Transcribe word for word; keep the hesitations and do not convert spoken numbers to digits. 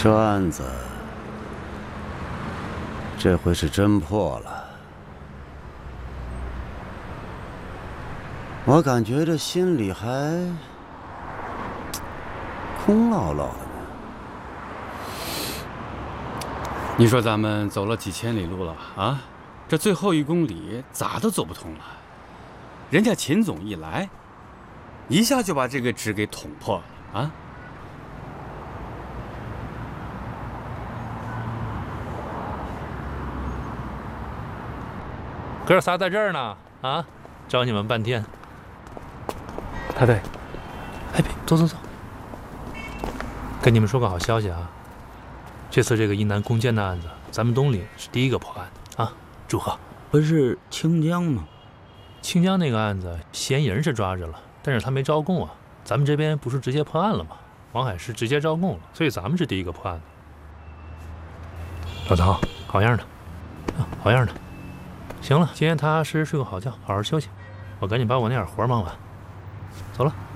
这案子这回是真破了，我感觉这心里还空落落的呢。 你说咱们走了几千里路了啊，这最后一公里咋都走不通了？人家秦总一来，一下就把这个纸给捅破了啊！ 哥仨在这儿呢，啊，找你们半天。 大队， 哎，别，走走走。跟你们说个好消息啊，这次这个一南攻坚的案子，咱们东岭是第一个破案啊，祝贺！ 不是清江吗？ 清江那个案子，嫌疑人是抓着了，但是他没招供啊。咱们这边不是直接破案了吗？王海是直接招供了，所以咱们是第一个破案的。老唐，好样的，啊，好样的。行了，今天踏踏实实睡个好觉，好好休息。我赶紧把我那点活忙完。走了。